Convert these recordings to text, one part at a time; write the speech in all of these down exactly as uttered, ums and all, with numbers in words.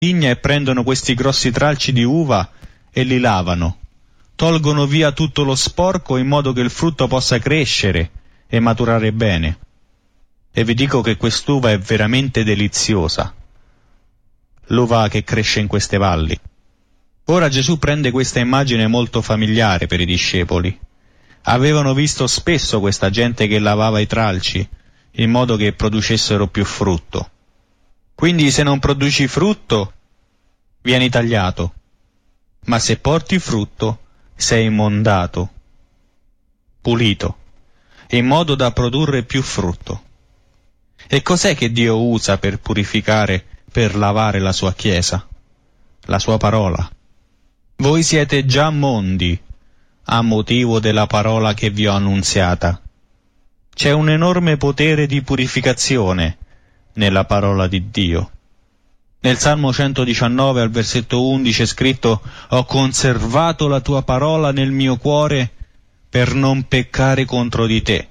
vigna e prendono questi grossi tralci di uva e li lavano. Tolgono via tutto lo sporco in modo che il frutto possa crescere e maturare bene. E vi dico che quest'uva è veramente deliziosa, l'uva che cresce in queste valli. Ora Gesù prende questa immagine molto familiare per i discepoli. Avevano visto spesso questa gente che lavava i tralci in modo che producessero più frutto. Quindi se non produci frutto, vieni tagliato, ma se porti frutto, sei mondato, pulito, in modo da produrre più frutto. E cos'è che Dio usa per purificare, per lavare la sua Chiesa? La sua parola. Voi siete già mondi a motivo della parola che vi ho annunziata. C'è un enorme potere di purificazione nella parola di Dio. Nel Salmo centodiciannove al versetto undici è scritto: «Ho conservato la tua parola nel mio cuore per non peccare contro di te».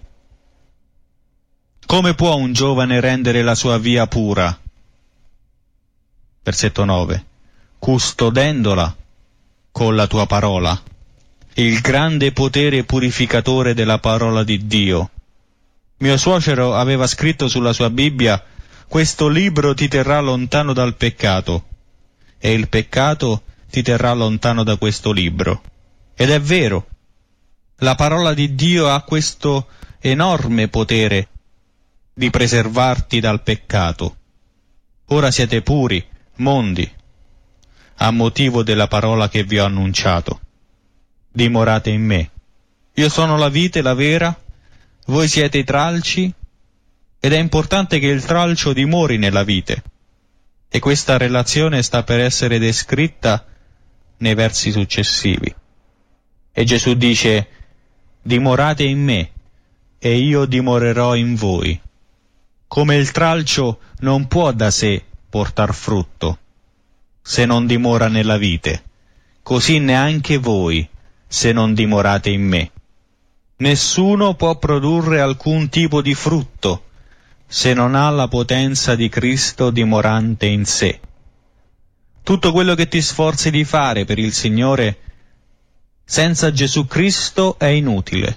Come può un giovane rendere la sua via pura? Versetto nove. Custodendola con la tua parola. Il grande potere purificatore della parola di Dio. Mio suocero aveva scritto sulla sua Bibbia: questo libro ti terrà lontano dal peccato, e il peccato ti terrà lontano da questo libro. Ed è vero, la parola di Dio ha questo enorme potere di preservarti dal peccato. Ora siete puri, mondi, a motivo della parola che vi ho annunciato. Dimorate in me. Io sono la vite, la vera, voi siete i tralci, ed è importante che il tralcio dimori nella vite. E questa relazione sta per essere descritta nei versi successivi. E Gesù dice: dimorate in me, e io dimorerò in voi. Come il tralcio non può da sé portar frutto, se non dimora nella vite, così neanche voi, se non dimorate in me. Nessuno può produrre alcun tipo di frutto, se non ha la potenza di Cristo dimorante in sé. Tutto quello che ti sforzi di fare per il Signore, senza Gesù Cristo è inutile.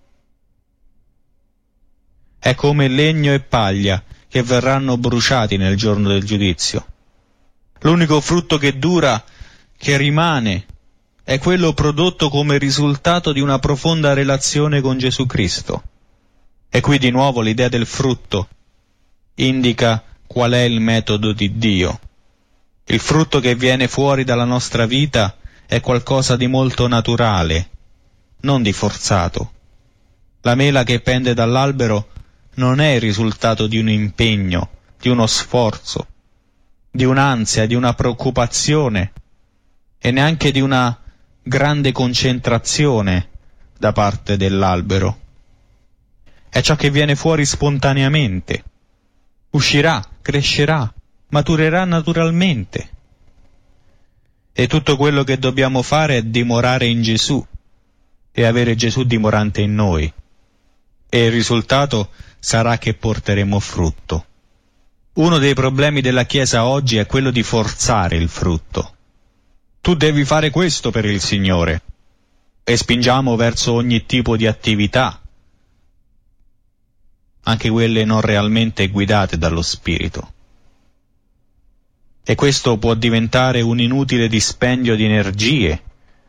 È come legno e paglia che verranno bruciati nel giorno del giudizio. L'unico frutto che dura, che rimane, è quello prodotto come risultato di una profonda relazione con Gesù Cristo. E qui di nuovo l'idea del frutto indica qual è il metodo di Dio. Il frutto che viene fuori dalla nostra vita è qualcosa di molto naturale, non di forzato. La mela che pende dall'albero non è il risultato di un impegno, di uno sforzo, di un'ansia, di una preoccupazione e neanche di una grande concentrazione da parte dell'albero. È ciò che viene fuori spontaneamente. Uscirà, crescerà, maturerà naturalmente. E tutto quello che dobbiamo fare è dimorare in Gesù e avere Gesù dimorante in noi. E il risultato sarà che porteremo frutto. Uno dei problemi della Chiesa oggi è quello di forzare il frutto. Tu devi fare questo per il Signore. E spingiamo verso ogni tipo di attività, anche quelle non realmente guidate dallo Spirito. E questo può diventare un inutile dispendio di energie,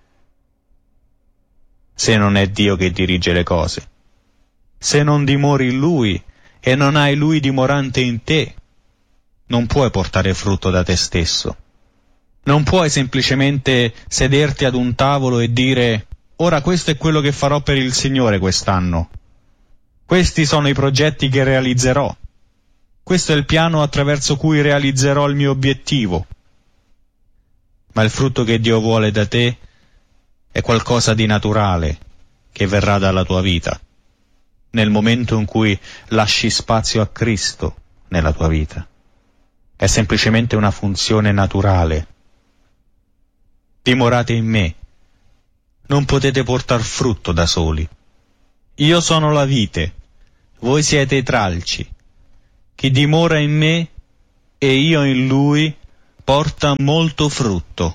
se non è Dio che dirige le cose. Se non dimori in Lui e non hai Lui dimorante in te, non puoi portare frutto da te stesso. Non puoi semplicemente sederti ad un tavolo e dire: ora questo è quello che farò per il Signore quest'anno. Questi sono i progetti che realizzerò. Questo è il piano attraverso cui realizzerò il mio obiettivo. Ma il frutto che Dio vuole da te è qualcosa di naturale che verrà dalla tua vita, nel momento in cui lasci spazio a Cristo nella tua vita. È semplicemente una funzione naturale. Dimorate in me. Non potete portar frutto da soli. Io sono la vite, voi siete i tralci. Chi dimora in me e io in lui porta molto frutto.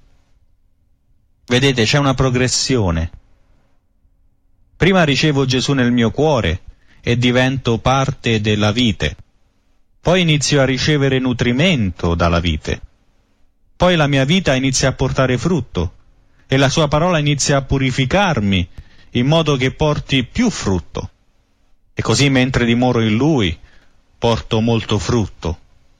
Vedete, c'è una progressione. Prima ricevo Gesù nel mio cuore e divento parte della vite. Poi inizio a ricevere nutrimento dalla vite. Poi la mia vita inizia a portare frutto e la sua parola inizia a purificarmi in modo che porti più frutto. E così mentre dimoro in Lui porto molto frutto.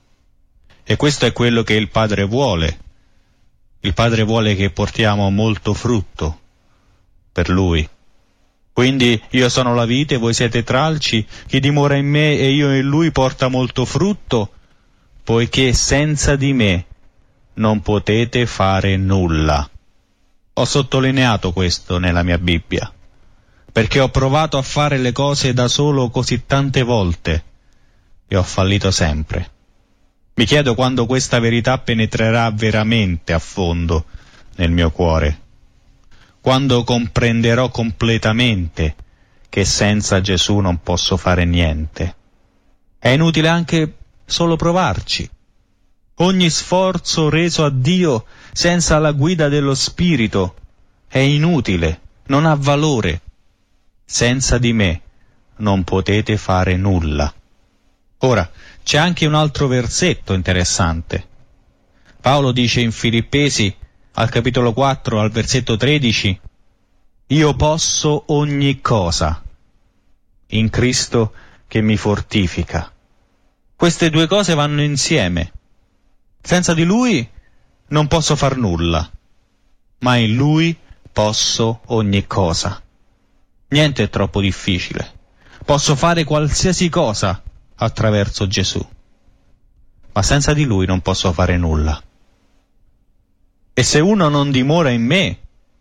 E questo è quello che il Padre vuole. Il Padre vuole che portiamo molto frutto per Lui. Quindi io sono la vite, voi siete tralci, chi dimora in me e io in Lui porta molto frutto, poiché senza di me non potete fare nulla. Ho sottolineato questo nella mia Bibbia, perché ho provato a fare le cose da solo così tante volte e ho fallito sempre. Mi chiedo quando questa verità penetrerà veramente a fondo nel mio cuore, quando comprenderò completamente che senza Gesù non posso fare niente. È inutile anche solo provarci. Ogni sforzo reso a Dio senza la guida dello Spirito è inutile, non ha valore. Senza di me non potete fare nulla. Ora, c'è anche un altro versetto interessante. Paolo dice in Filippesi, al capitolo quattro, al versetto tredici, io posso ogni cosa in Cristo che mi fortifica. Queste due cose vanno insieme. Senza di Lui non posso far nulla, ma in Lui posso ogni cosa. Niente è troppo difficile. Posso fare qualsiasi cosa attraverso Gesù, ma senza di Lui non posso fare nulla. E se uno non dimora in me,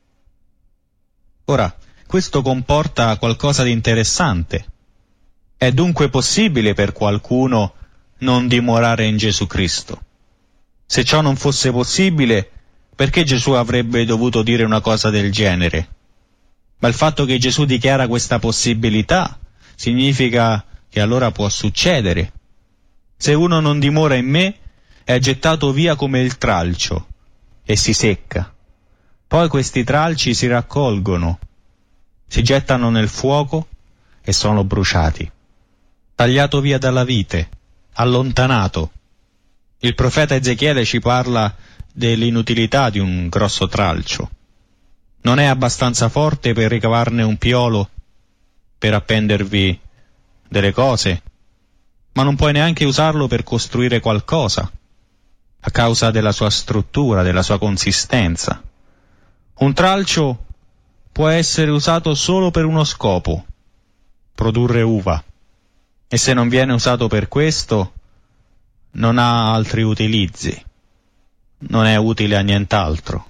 ora, questo comporta qualcosa di interessante. È dunque possibile per qualcuno non dimorare in Gesù Cristo? Se ciò non fosse possibile, perché Gesù avrebbe dovuto dire una cosa del genere? Ma il fatto che Gesù dichiara questa possibilità significa che allora può succedere. Se uno non dimora in me, è gettato via come il tralcio e si secca. Poi questi tralci si raccolgono, si gettano nel fuoco e sono bruciati. Tagliato via dalla vite, allontanato. Il profeta Ezechiele ci parla dell'inutilità di un grosso tralcio. Non è abbastanza forte per ricavarne un piolo per appendervi delle cose, ma non puoi neanche usarlo per costruire qualcosa, a causa della sua struttura, della sua consistenza. Un tralcio può essere usato solo per uno scopo, produrre uva, e se non viene usato per questo, non ha altri utilizzi, non è utile a nient'altro.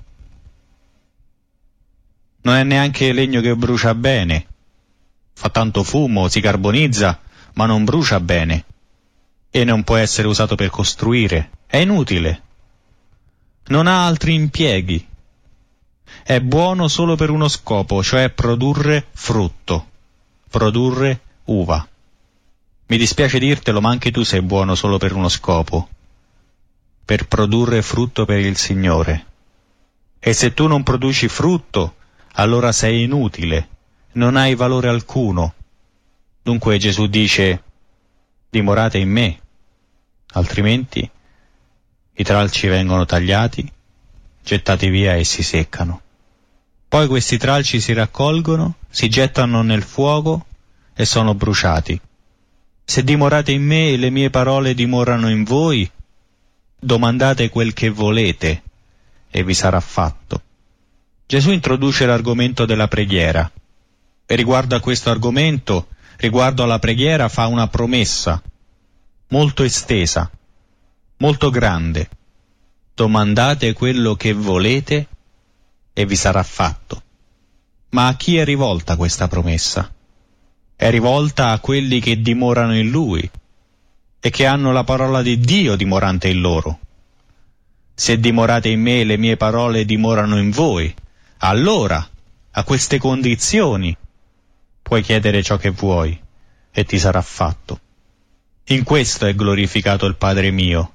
Non è neanche legno che brucia bene, fa tanto fumo, si carbonizza, ma non brucia bene, e non può essere usato per costruire, è inutile. Non ha altri impieghi, è buono solo per uno scopo, cioè produrre frutto, produrre uva. Mi dispiace dirtelo, ma anche tu sei buono solo per uno scopo, per produrre frutto per il Signore. E se tu non produci frutto, allora sei inutile, non hai valore alcuno. Dunque Gesù dice, dimorate in me, altrimenti i tralci vengono tagliati, gettati via e si seccano. Poi questi tralci si raccolgono, si gettano nel fuoco e sono bruciati. Se dimorate in me e le mie parole dimorano in voi, domandate quel che volete e vi sarà fatto. Gesù introduce l'argomento della preghiera e riguardo a questo argomento, riguardo alla preghiera, fa una promessa molto estesa, molto grande. Domandate quello che volete e vi sarà fatto. Ma a chi è rivolta questa promessa? È rivolta a quelli che dimorano in Lui e che hanno la parola di Dio dimorante in loro. Se dimorate in me e le mie parole dimorano in voi, allora, a queste condizioni, puoi chiedere ciò che vuoi e ti sarà fatto. In questo è glorificato il Padre mio,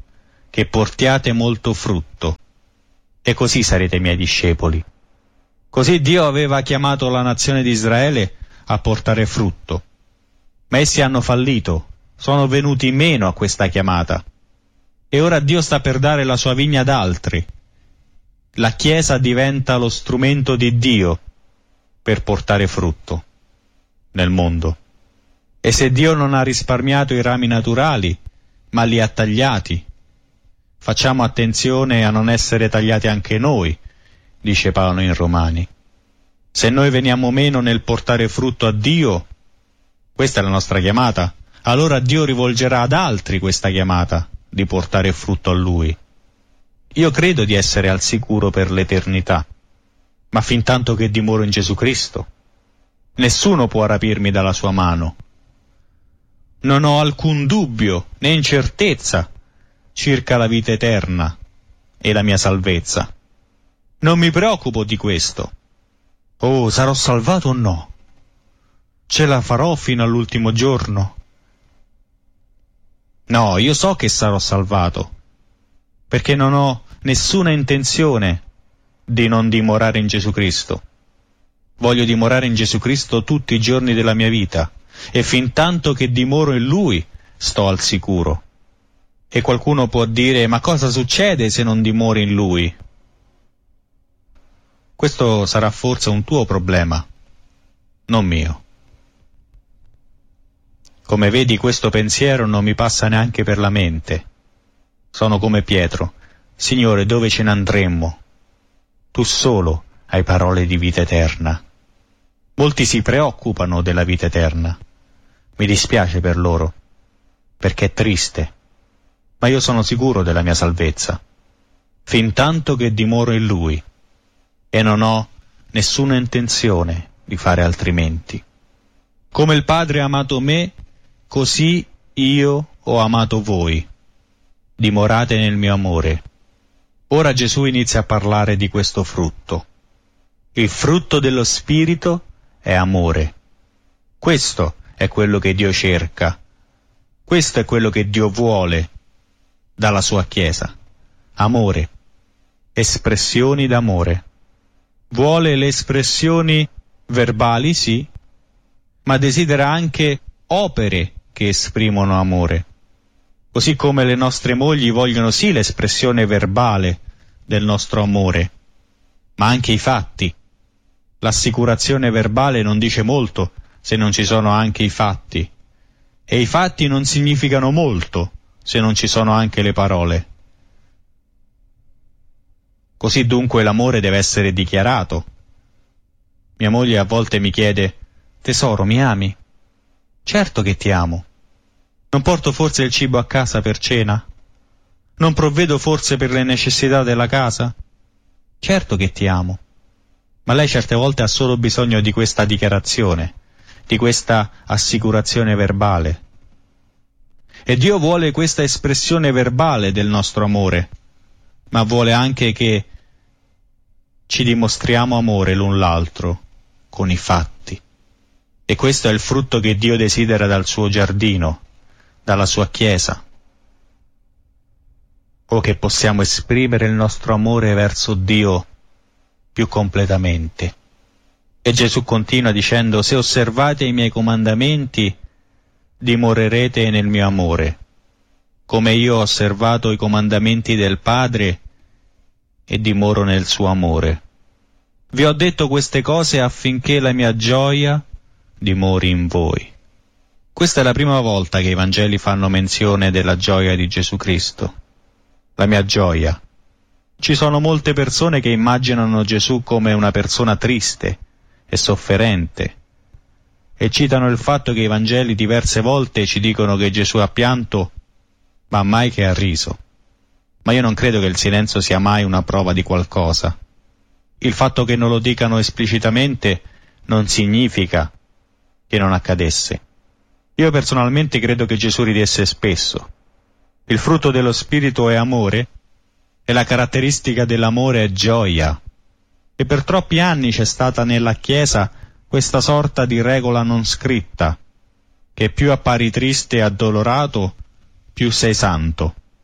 che portiate molto frutto, e così sarete miei discepoli. Così Dio aveva chiamato la nazione di Israele a portare frutto, ma essi hanno fallito, sono venuti meno a questa chiamata, e ora Dio sta per dare la sua vigna ad altri. La Chiesa diventa lo strumento di Dio per portare frutto nel mondo. E se Dio non ha risparmiato i rami naturali, ma li ha tagliati, facciamo attenzione a non essere tagliati anche noi, dice Paolo in Romani. Se noi veniamo meno nel portare frutto a Dio, questa è la nostra chiamata, allora Dio rivolgerà ad altri questa chiamata di portare frutto a Lui. Io credo di essere al sicuro per l'eternità, ma fin tanto che dimoro in Gesù Cristo, nessuno può rapirmi dalla sua mano. Non ho alcun dubbio né incertezza circa la vita eterna e la mia salvezza. Non mi preoccupo di questo. Oh, sarò salvato o no? Ce la farò fino all'ultimo giorno? No, io so che sarò salvato, perché non ho nessuna intenzione di non dimorare in Gesù Cristo. Voglio dimorare in Gesù Cristo tutti i giorni della mia vita, e fin tanto che dimoro in Lui sto al sicuro. E qualcuno può dire: ma cosa succede se non dimori in Lui? Questo sarà forse un tuo problema, non mio. Come vedi, questo pensiero non mi passa neanche per la mente. Sono come Pietro: Signore, dove ce ne andremmo? Tu solo hai parole di vita eterna. Molti si preoccupano della vita eterna. Mi dispiace per loro, perché è triste, ma io sono sicuro della mia salvezza, fin tanto che dimoro in Lui, e non ho nessuna intenzione di fare altrimenti. Come il Padre ha amato me, così io ho amato voi. Dimorate nel mio amore. Ora Gesù inizia a parlare di questo frutto. Il frutto dello Spirito è amore. Questo è quello che Dio cerca. Questo è quello che Dio vuole dalla sua Chiesa. Amore. Espressioni d'amore. Vuole le espressioni verbali, sì, ma desidera anche opere che esprimono amore. Così come le nostre mogli vogliono sì l'espressione verbale del nostro amore, ma anche i fatti. L'assicurazione verbale non dice molto se non ci sono anche i fatti, e i fatti non significano molto se non ci sono anche le parole. Così dunque l'amore deve essere dichiarato. Mia moglie a volte mi chiede: tesoro, mi ami? Certo che ti amo. Non porto forse il cibo a casa per cena? Non provvedo forse per le necessità della casa? Certo che ti amo. Ma lei certe volte ha solo bisogno di questa dichiarazione, di questa assicurazione verbale. E Dio vuole questa espressione verbale del nostro amore, ma vuole anche che ci dimostriamo amore l'un l'altro con i fatti. E questo è il frutto che Dio desidera dal suo giardino, dalla sua Chiesa. O che possiamo esprimere il nostro amore verso Dio più completamente. E Gesù continua dicendo: se osservate i miei comandamenti, dimorerete nel mio amore, come io ho osservato i comandamenti del Padre e dimoro nel suo amore. Vi ho detto queste cose affinché la mia gioia dimori in voi. Questa è la prima volta che i Vangeli fanno menzione della gioia di Gesù Cristo. La mia gioia. Ci sono molte persone che immaginano Gesù come una persona triste e sofferente, e citano il fatto che i Vangeli diverse volte ci dicono che Gesù ha pianto, ma mai che ha riso. Ma io non credo che il silenzio sia mai una prova di qualcosa. Il fatto che non lo dicano esplicitamente non significa che non accadesse. Io personalmente credo che Gesù ridesse spesso. Il frutto dello Spirito è amore, e la caratteristica dell'amore è gioia. E per troppi anni c'è stata nella Chiesa questa sorta di regola non scritta, che più appari triste e addolorato, più sei santo.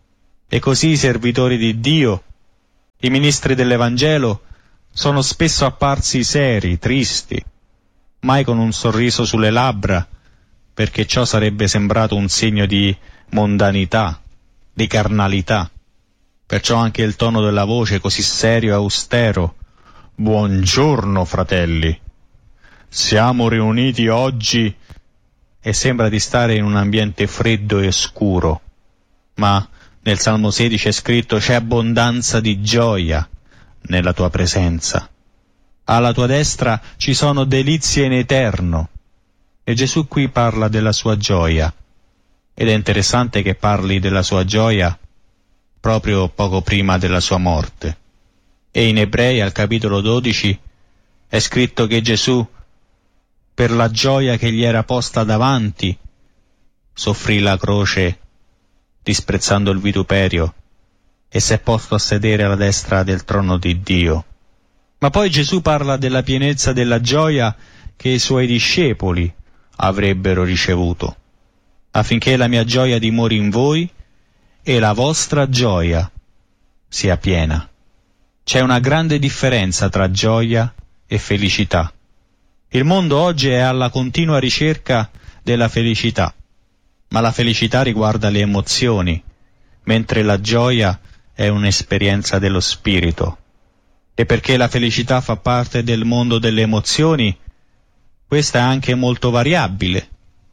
E così i servitori di Dio, i ministri dell'Evangelo, sono spesso apparsi seri, tristi, mai con un sorriso sulle labbra, perché ciò sarebbe sembrato un segno di mondanità, di carnalità. Perciò anche il tono della voce così serio e austero. Buongiorno, fratelli. Siamo riuniti oggi, e sembra di stare in un ambiente freddo e scuro. Ma nel Salmo sedici è scritto: c'è abbondanza di gioia nella tua presenza. Alla tua destra ci sono delizie in eterno. E Gesù qui parla della sua gioia. Ed è interessante che parli della sua gioia proprio poco prima della sua morte. E in Ebrei, al capitolo dodici, è scritto che Gesù, per la gioia che gli era posta davanti, soffrì la croce, disprezzando il vituperio, e si è posto a sedere alla destra del trono di Dio. Ma poi Gesù parla della pienezza della gioia che i suoi discepoli avrebbero ricevuto, affinché la mia gioia dimori in voi e la vostra gioia sia piena. C'è una grande differenza tra gioia e felicità. Il mondo oggi è alla continua ricerca della felicità, ma la felicità riguarda le emozioni, mentre la gioia è un'esperienza dello spirito. E perché la felicità fa parte del mondo delle emozioni, questa è anche molto variabile.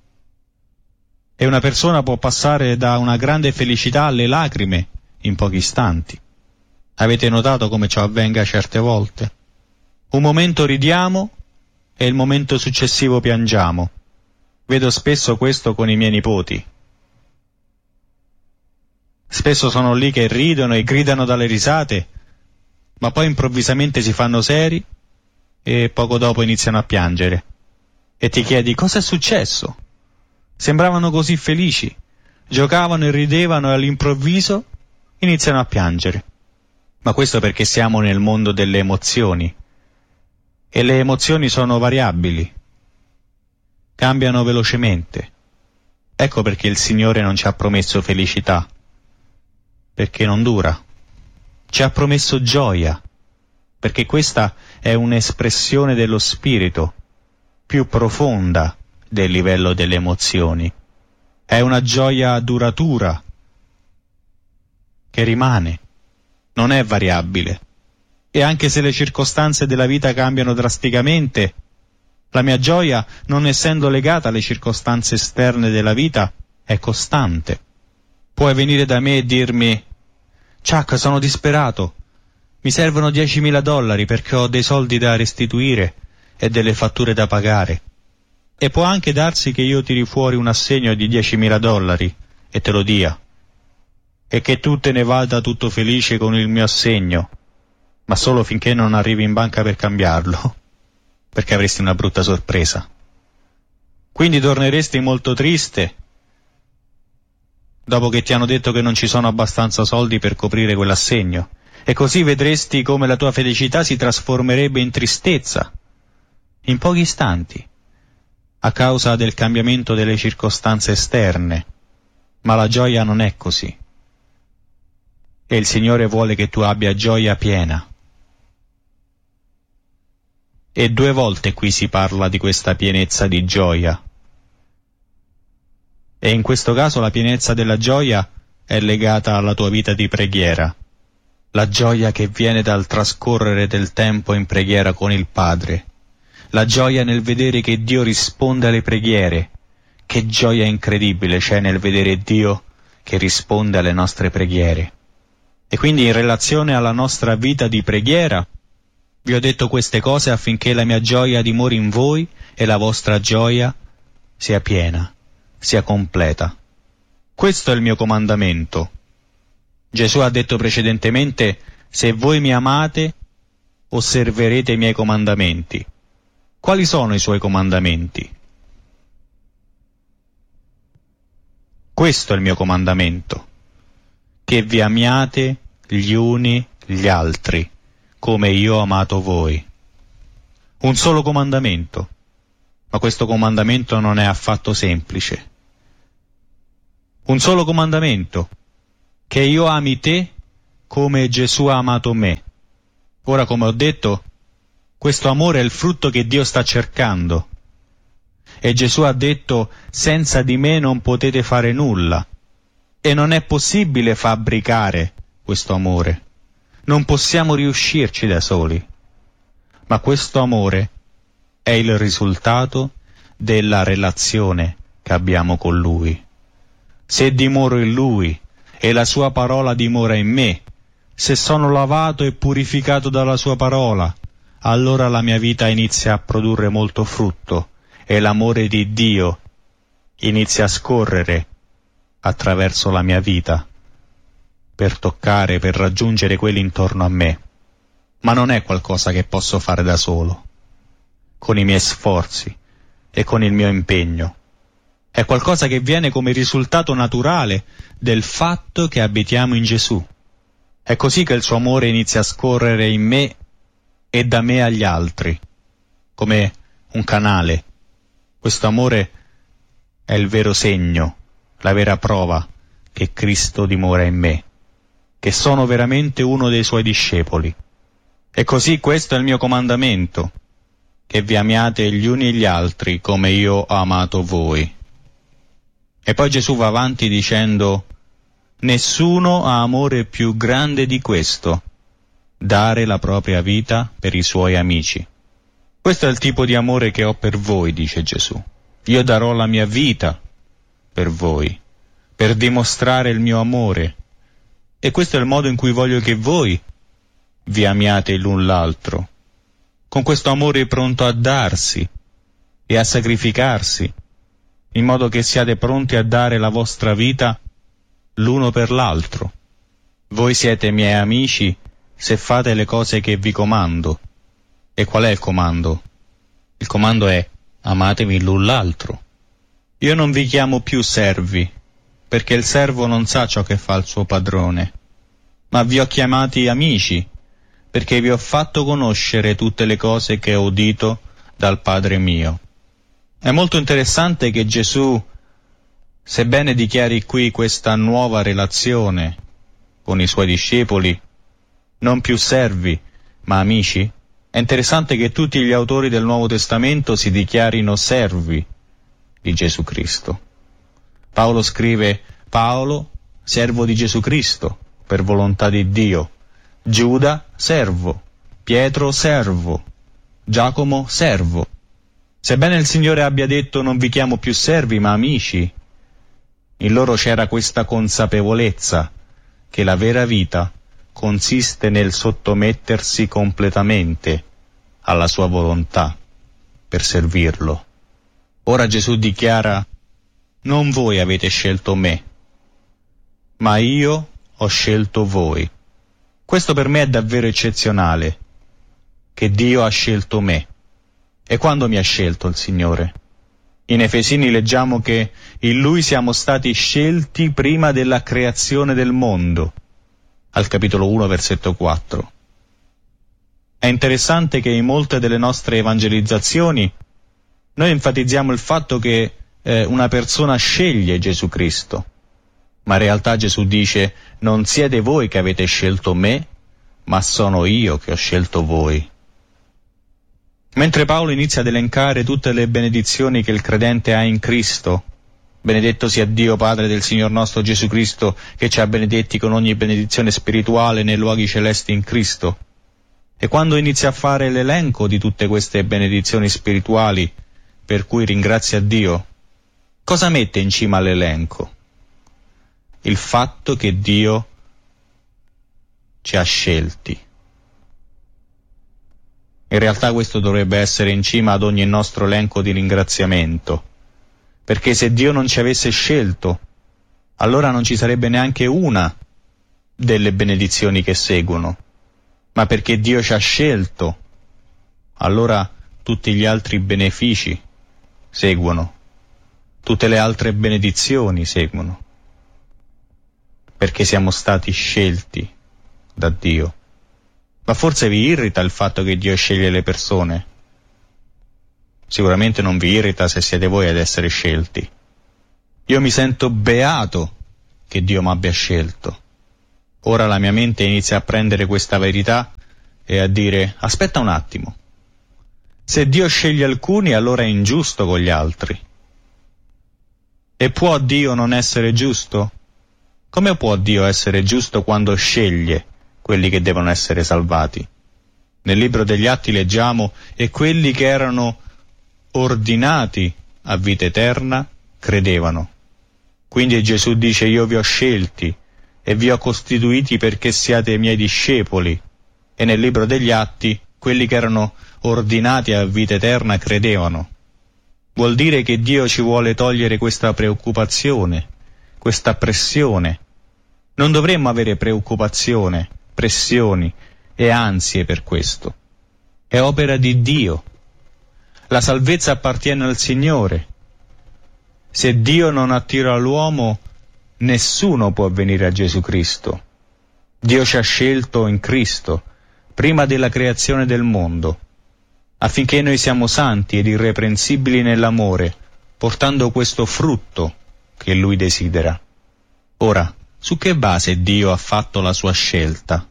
E una persona può passare da una grande felicità alle lacrime in pochi istanti. Avete notato come ciò avvenga certe volte? Un momento ridiamo e il momento successivo piangiamo. Vedo spesso questo con i miei nipoti. Spesso sono lì che ridono e gridano dalle risate, ma poi improvvisamente si fanno seri e poco dopo iniziano a piangere. E ti chiedi: cosa è successo? Sembravano così felici, giocavano e ridevano e all'improvviso iniziano a piangere. Ma questo perché siamo nel mondo delle emozioni. E le emozioni sono variabili, cambiano velocemente. Ecco perché il Signore non ci ha promesso felicità, perché non dura. Ci ha promesso gioia, perché questa è un'espressione dello spirito, più profonda del livello delle emozioni. È una gioia duratura, che rimane, non è variabile. E anche se le circostanze della vita cambiano drasticamente, la mia gioia, non essendo legata alle circostanze esterne della vita, è costante. Puoi venire da me e dirmi: Chuck, sono disperato, mi servono diecimila dollari perché ho dei soldi da restituire e delle fatture da pagare. E può anche darsi che io tiri fuori un assegno di diecimila dollari e te lo dia, e che tu te ne vada tutto felice con il mio assegno, ma solo finché non arrivi in banca per cambiarlo, perché avresti una brutta sorpresa. Quindi torneresti molto triste dopo che ti hanno detto che non ci sono abbastanza soldi per coprire quell'assegno, e così vedresti come la tua felicità si trasformerebbe in tristezza in pochi istanti a causa del cambiamento delle circostanze esterne. Ma la gioia non è così, e il Signore vuole che tu abbia gioia piena. E due volte qui si parla di questa pienezza di gioia. E in questo caso la pienezza della gioia è legata alla tua vita di preghiera. La gioia che viene dal trascorrere del tempo in preghiera con il Padre. La gioia nel vedere che Dio risponde alle preghiere. Che gioia incredibile c'è nel vedere Dio che risponde alle nostre preghiere. E quindi in relazione alla nostra vita di preghiera, vi ho detto queste cose affinché la mia gioia dimori in voi e la vostra gioia sia piena, sia completa. Questo è il mio comandamento. Gesù ha detto precedentemente: se voi mi amate, osserverete i miei comandamenti. Quali sono i suoi comandamenti? Questo è il mio comandamento: che vi amiate gli uni gli altri, come io ho amato voi. Un solo comandamento, ma questo comandamento non è affatto semplice. Un solo comandamento, che io ami te come Gesù ha amato me. Ora, come ho detto, questo amore è il frutto che Dio sta cercando. E Gesù ha detto: senza di me non potete fare nulla. E non è possibile fabbricare questo amore. Non possiamo riuscirci da soli. Ma questo amore è il risultato della relazione che abbiamo con Lui. Se dimoro in Lui e la Sua parola dimora in me, se sono lavato e purificato dalla Sua parola, allora la mia vita inizia a produrre molto frutto e l'amore di Dio inizia a scorrere attraverso la mia vita per toccare, per raggiungere quelli intorno a me. Ma non è qualcosa che posso fare da solo, con i miei sforzi e con il mio impegno. È qualcosa che viene come risultato naturale del fatto che abitiamo in Gesù. È così che il suo amore inizia a scorrere in me e da me agli altri, come un canale. Questo amore è il vero segno, la vera prova che Cristo dimora in me, che sono veramente uno dei suoi discepoli. E così questo è il mio comandamento, che vi amiate gli uni gli altri come io ho amato voi. E poi Gesù va avanti dicendo: nessuno ha amore più grande di questo, dare la propria vita per i suoi amici. Questo è il tipo di amore che ho per voi, dice Gesù. Io darò la mia vita per voi, per dimostrare il mio amore. E questo è il modo in cui voglio che voi vi amiate l'un l'altro, con questo amore pronto a darsi e a sacrificarsi, in modo che siate pronti a dare la vostra vita l'uno per l'altro. Voi siete miei amici se fate le cose che vi comando. E qual è il comando? Il comando è: amatevi l'un l'altro. Io non vi chiamo più servi, perché il servo non sa ciò che fa il suo padrone, ma vi ho chiamati amici, perché vi ho fatto conoscere tutte le cose che ho udito dal Padre mio. È molto interessante che Gesù, sebbene dichiari qui questa nuova relazione con i suoi discepoli, non più servi, ma amici, è interessante che tutti gli autori del Nuovo Testamento si dichiarino servi di Gesù Cristo. Paolo scrive: Paolo, servo di Gesù Cristo, per volontà di Dio. Giuda, servo. Pietro, servo. Giacomo, servo. Sebbene il Signore abbia detto: non vi chiamo più servi, ma amici, in loro c'era questa consapevolezza che la vera vita consiste nel sottomettersi completamente alla sua volontà per servirlo. Ora Gesù dichiara: non voi avete scelto me, ma io ho scelto voi. Questo per me è davvero eccezionale, che Dio ha scelto me. E quando mi ha scelto il Signore? In Efesini leggiamo che in Lui siamo stati scelti prima della creazione del mondo, al capitolo uno, versetto quattro. È interessante che in molte delle nostre evangelizzazioni noi enfatizziamo il fatto che eh, una persona sceglie Gesù Cristo, ma in realtà Gesù dice: non siete voi che avete scelto me, ma sono io che ho scelto voi. Mentre Paolo inizia ad elencare tutte le benedizioni che il credente ha in Cristo, benedetto sia Dio Padre del Signor nostro Gesù Cristo, che ci ha benedetti con ogni benedizione spirituale nei luoghi celesti in Cristo. E quando inizia a fare l'elenco di tutte queste benedizioni spirituali per cui ringrazia Dio, cosa mette in cima all'elenco? Il fatto che Dio ci ha scelti. In realtà questo dovrebbe essere in cima ad ogni nostro elenco di ringraziamento, perché se Dio non ci avesse scelto, allora non ci sarebbe neanche una delle benedizioni che seguono, ma perché Dio ci ha scelto, allora tutti gli altri benefici seguono, tutte le altre benedizioni seguono, perché siamo stati scelti da Dio. Ma forse vi irrita il fatto che Dio sceglie le persone? Sicuramente non vi irrita se siete voi ad essere scelti. Io mi sento beato che Dio mi abbia scelto. Ora la mia mente inizia a prendere questa verità e a dire: aspetta un attimo, se Dio sceglie alcuni, allora è ingiusto con gli altri. E può Dio non essere giusto? Come può Dio essere giusto quando sceglie quelli che devono essere salvati? Nel libro degli Atti leggiamo: e quelli che erano ordinati a vita eterna credevano. Quindi Gesù dice: io vi ho scelti e vi ho costituiti perché siate miei discepoli. E nel libro degli Atti quelli che erano ordinati a vita eterna credevano. Vuol dire che Dio ci vuole togliere questa preoccupazione, questa pressione. Non dovremmo avere preoccupazione, pressioni e ansie per questo. È opera di Dio. La salvezza appartiene al Signore. Se Dio non attira l'uomo, nessuno può venire a Gesù Cristo. Dio ci ha scelto in Cristo, prima della creazione del mondo, affinché noi siamo santi ed irreprensibili nell'amore, portando questo frutto che Lui desidera. Ora, su che base Dio ha fatto la sua scelta?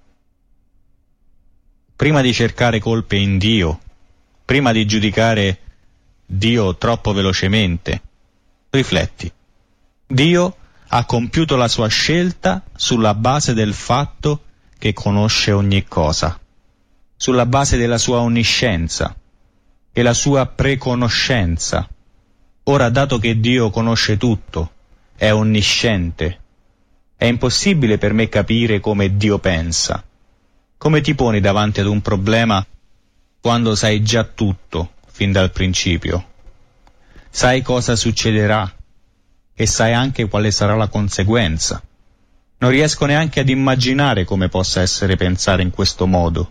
Prima di cercare colpe in Dio, prima di giudicare Dio troppo velocemente, rifletti. Dio ha compiuto la sua scelta sulla base del fatto che conosce ogni cosa, sulla base della sua onniscienza e la sua preconoscenza. Ora, dato che Dio conosce tutto, è onnisciente, è impossibile per me capire come Dio pensa. Come ti poni davanti ad un problema quando sai già tutto fin dal principio? Sai cosa succederà e sai anche quale sarà la conseguenza. Non riesco neanche ad immaginare come possa essere pensare in questo modo.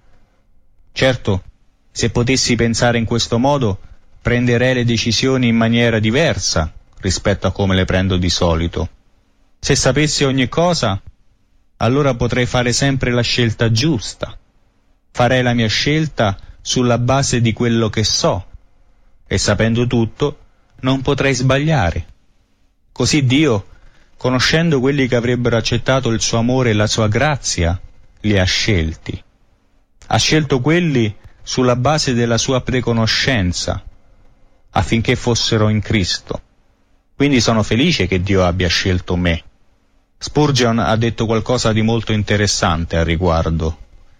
Certo, se potessi pensare in questo modo, prenderei le decisioni in maniera diversa rispetto a come le prendo di solito. Se sapessi ogni cosa, allora potrei fare sempre la scelta giusta. Farei la mia scelta sulla base di quello che so, e sapendo tutto, non potrei sbagliare. Così Dio, conoscendo quelli che avrebbero accettato il suo amore e la sua grazia, li ha scelti. Ha scelto quelli sulla base della sua preconoscenza, affinché fossero in Cristo. Quindi sono felice che Dio abbia scelto me. Spurgeon ha detto qualcosa di molto interessante al riguardo.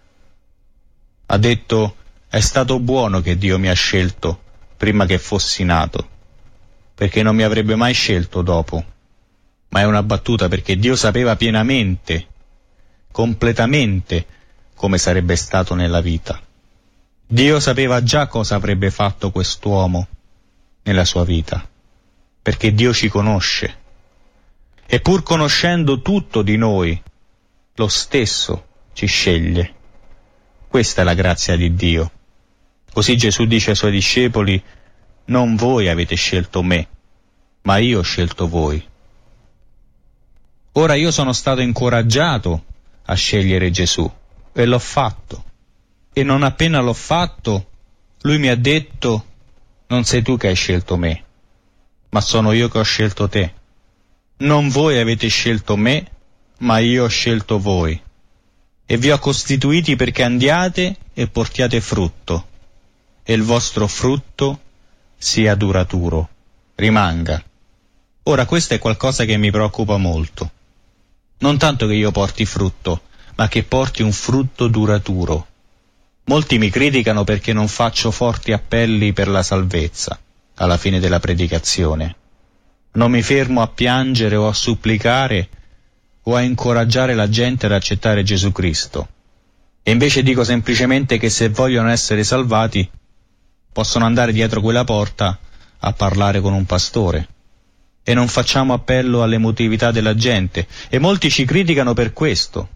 Ha detto: è stato buono che Dio mi ha scelto prima che fossi nato, perché non mi avrebbe mai scelto dopo. Ma è una battuta, perché Dio sapeva pienamente, completamente, come sarebbe stato nella vita. Dio sapeva già cosa avrebbe fatto quest'uomo nella sua vita, perché Dio ci conosce. E pur conoscendo tutto di noi, lo stesso ci sceglie. Questa è la grazia di Dio. Così Gesù dice ai suoi discepoli: non voi avete scelto me, ma io ho scelto voi. Ora io sono stato incoraggiato a scegliere Gesù e l'ho fatto. E non appena l'ho fatto, Lui mi ha detto: non sei tu che hai scelto me, ma sono io che ho scelto te. Non voi avete scelto me, ma io ho scelto voi. E vi ho costituiti perché andiate e portiate frutto, e il vostro frutto sia duraturo, rimanga. Ora questo è qualcosa che mi preoccupa molto. Non tanto che io porti frutto, ma che porti un frutto duraturo. Molti mi criticano perché non faccio forti appelli per la salvezza alla fine della predicazione. Non mi fermo a piangere o a supplicare o a incoraggiare la gente ad accettare Gesù Cristo. E invece dico semplicemente che se vogliono essere salvati, possono andare dietro quella porta a parlare con un pastore. E non facciamo appello all'emotività della gente. E molti ci criticano per questo.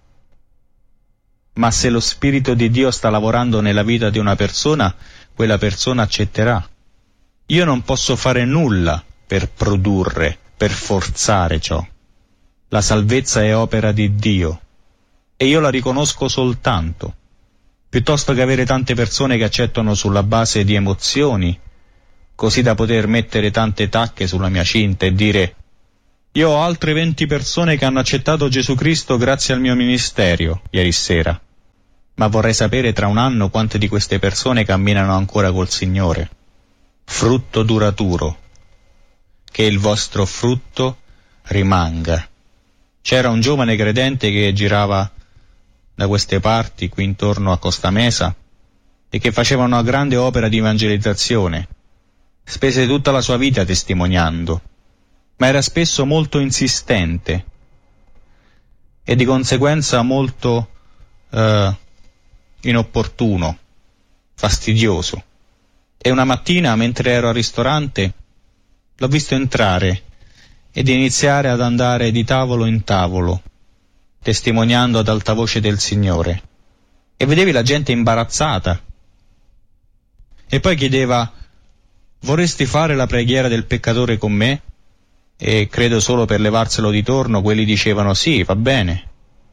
Ma se lo Spirito di Dio sta lavorando nella vita di una persona, quella persona accetterà. Io non posso fare nulla per produrre, per forzare ciò. La salvezza è opera di Dio e io la riconosco soltanto. Piuttosto che avere tante persone che accettano sulla base di emozioni, così da poter mettere tante tacche sulla mia cinta e dire: Io ho altre venti persone che hanno accettato Gesù Cristo grazie al mio ministero ieri sera, ma vorrei sapere tra un anno quante di queste persone camminano ancora col Signore. Frutto duraturo. Che il vostro frutto rimanga. C'era un giovane credente che girava da queste parti, qui intorno a Costa Mesa, e che faceva una grande opera di evangelizzazione. Spese tutta la sua vita testimoniando, ma era spesso molto insistente e di conseguenza molto eh, inopportuno, fastidioso. E una mattina, mentre ero al ristorante, l'ho visto entrare ed iniziare ad andare di tavolo in tavolo, testimoniando ad alta voce del Signore. E vedevi la gente imbarazzata. E poi chiedeva: vorresti fare la preghiera del peccatore con me? E credo solo per levarselo di torno quelli dicevano sì, va bene.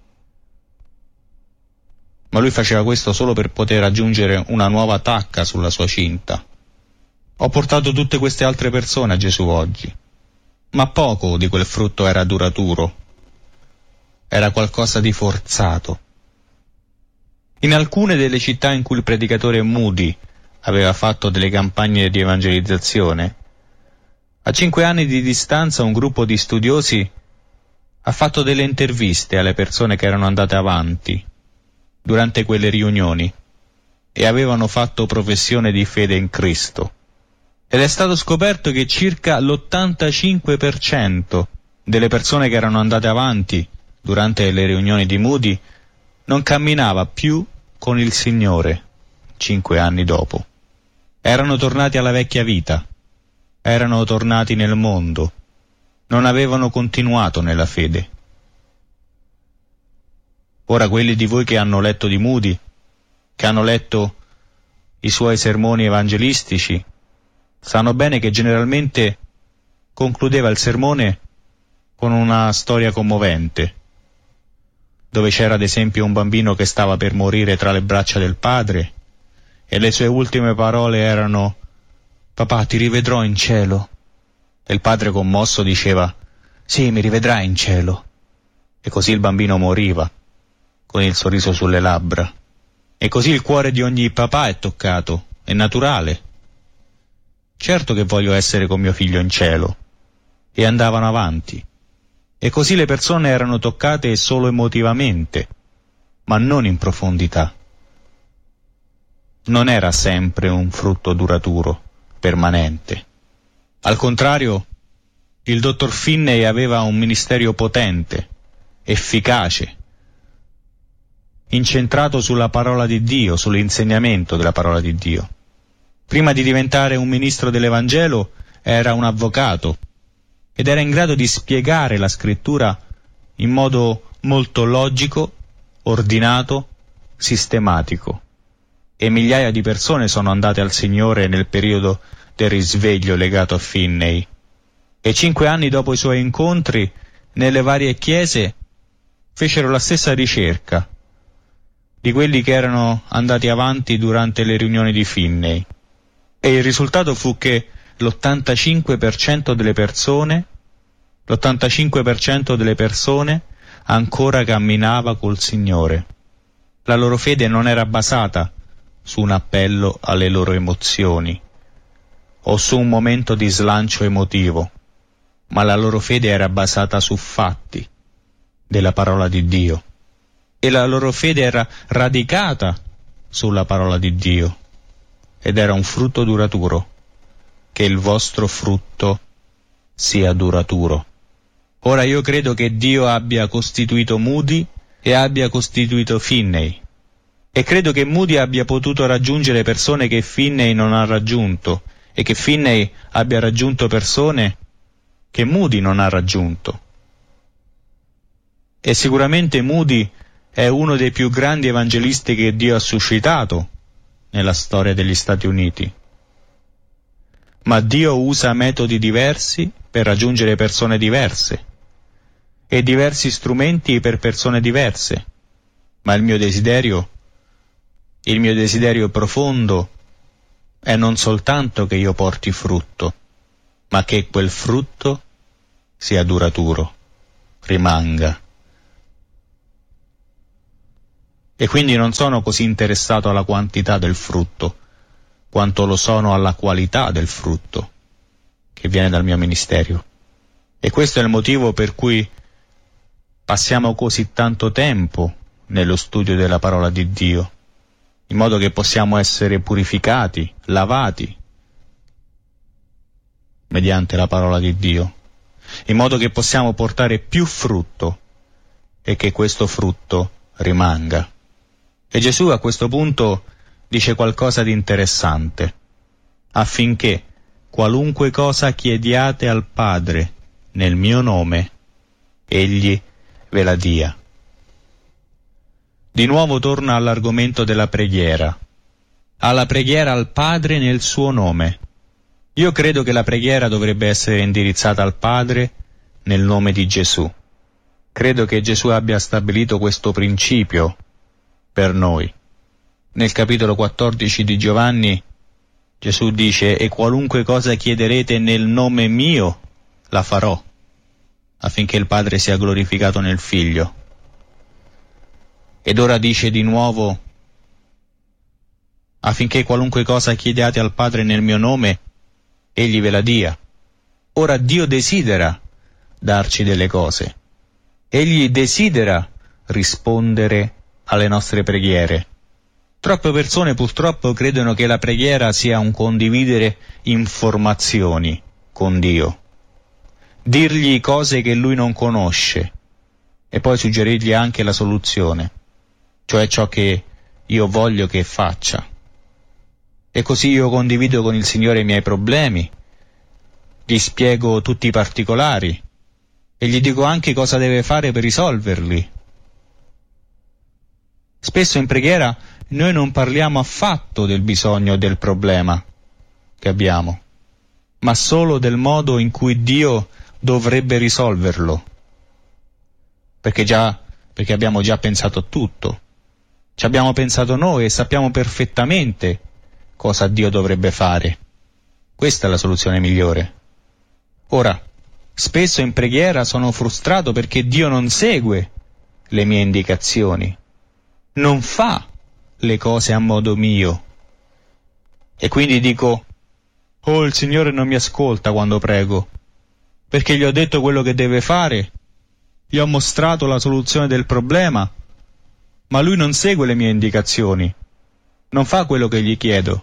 Ma lui faceva questo solo per poter aggiungere una nuova tacca sulla sua cinta. Ho portato tutte queste altre persone a Gesù oggi, ma poco di quel frutto era duraturo. Era qualcosa di forzato. In alcune delle città in cui il predicatore Moody aveva fatto delle campagne di evangelizzazione, a cinque anni di distanza un gruppo di studiosi ha fatto delle interviste alle persone che erano andate avanti durante quelle riunioni e avevano fatto professione di fede in Cristo. Ed è stato scoperto che circa l'ottantacinque per cento delle persone che erano andate avanti durante le riunioni di Moody non camminava più con il Signore cinque anni dopo. Erano tornati alla vecchia vita, erano tornati nel mondo, non avevano continuato nella fede. Ora quelli di voi che hanno letto di Moody, che hanno letto i suoi sermoni evangelistici, sanno bene che generalmente concludeva il sermone con una storia commovente, dove c'era ad esempio un bambino che stava per morire tra le braccia del padre e le sue ultime parole erano: papà, ti rivedrò in cielo. E il padre commosso diceva: sì, mi rivedrai in cielo. E così il bambino moriva, con il sorriso sulle labbra. E così il cuore di ogni papà è toccato, è naturale. Certo che voglio essere con mio figlio in cielo. E andavano avanti. E così le persone erano toccate solo emotivamente, ma non in profondità. Non era sempre un frutto duraturo, permanente. Al contrario, il dottor Finney aveva un ministero potente, efficace, incentrato sulla parola di Dio, sull'insegnamento della parola di Dio. Prima di diventare un ministro dell'Evangelo era un avvocato ed era in grado di spiegare la scrittura in modo molto logico, ordinato, sistematico. E migliaia di persone sono andate al Signore nel periodo del risveglio legato a Finney. E cinque anni dopo i suoi incontri, nelle varie chiese, fecero la stessa ricerca di quelli che erano andati avanti durante le riunioni di Finney. E il risultato fu che l'ottantacinque per cento delle persone, l'ottantacinque per cento delle persone ancora camminava col Signore. La loro fede non era basata su un appello alle loro emozioni o su un momento di slancio emotivo, ma la loro fede era basata su fatti della parola di Dio e la loro fede era radicata sulla parola di Dio ed era un frutto duraturo. Che il vostro frutto sia duraturo. Ora io credo che Dio abbia costituito Moody e abbia costituito Finney. E credo che Moody abbia potuto raggiungere persone che Finney non ha raggiunto e che Finney abbia raggiunto persone che Moody non ha raggiunto. E sicuramente Moody è uno dei più grandi evangelisti che Dio ha suscitato nella storia degli Stati Uniti. Ma Dio usa metodi diversi per raggiungere persone diverse e diversi strumenti per persone diverse. Ma il mio desiderio Il mio desiderio profondo è non soltanto che io porti frutto, ma che quel frutto sia duraturo, rimanga. E quindi non sono così interessato alla quantità del frutto, quanto lo sono alla qualità del frutto che viene dal mio ministero. E questo è il motivo per cui passiamo così tanto tempo nello studio della parola di Dio, in modo che possiamo essere purificati, lavati mediante la parola di Dio, in modo che possiamo portare più frutto e che questo frutto rimanga. E Gesù a questo punto dice qualcosa di interessante: affinché qualunque cosa chiediate al Padre nel mio nome, Egli ve la dia. Di nuovo torna all'argomento della preghiera, alla preghiera al Padre nel suo nome. Io credo che la preghiera dovrebbe essere indirizzata al Padre nel nome di Gesù. Credo che Gesù abbia stabilito questo principio per noi. Nel capitolo quattordici di Giovanni Gesù dice: e qualunque cosa chiederete nel nome mio la farò, affinché il Padre sia glorificato nel Figlio. Ed ora dice di nuovo: affinché qualunque cosa chiediate al Padre nel mio nome, Egli ve la dia. Ora Dio desidera darci delle cose. Egli desidera rispondere alle nostre preghiere. Troppe persone purtroppo credono che la preghiera sia un condividere informazioni con Dio, dirgli cose che Lui non conosce e poi suggerirgli anche la soluzione, cioè ciò che io voglio che faccia. E così io condivido con il Signore i miei problemi, gli spiego tutti i particolari e gli dico anche cosa deve fare per risolverli. Spesso in preghiera noi non parliamo affatto del bisogno del problema che abbiamo, ma solo del modo in cui Dio dovrebbe risolverlo, perché già perché abbiamo già pensato tutto, ci abbiamo pensato noi e sappiamo perfettamente cosa Dio dovrebbe fare. Questa è la soluzione migliore. Ora, spesso in preghiera sono frustrato perché Dio non segue le mie indicazioni, non fa le cose a modo mio. E quindi dico: oh, il Signore non mi ascolta quando prego, perché gli ho detto quello che deve fare, gli ho mostrato la soluzione del problema, ma Lui non segue le mie indicazioni, non fa quello che gli chiedo.